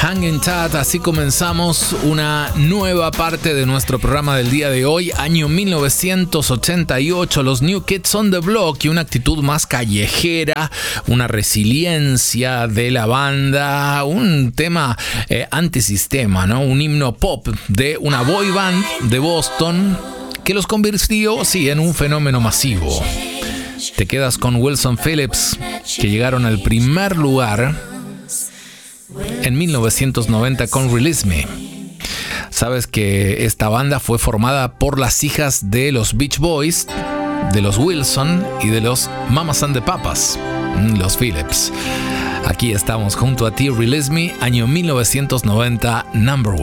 Hanging Tight. Así comenzamos una nueva parte de nuestro programa del día de hoy, año 1988, los New Kids on the Block, y una actitud más callejera, una resiliencia de la banda, un tema antisistema, ¿no? Un himno pop de una boy band de Boston que los convirtió, sí, en un fenómeno masivo. Te quedas con Wilson Phillips, que llegaron al primer lugar en 1990 con Release Me. Sabes que esta banda fue formada por las hijas de los Beach Boys, de los Wilson y de los Mamas and the Papas, los Phillips. Aquí estamos junto a ti, Release Me, año 1990, number 1.